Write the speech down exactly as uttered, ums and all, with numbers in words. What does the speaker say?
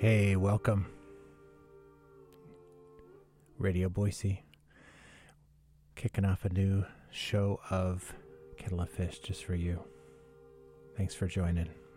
Hey, welcome. Radio Boise. Kicking off a new show of Kettle of Fish just for you. Thanks for joining.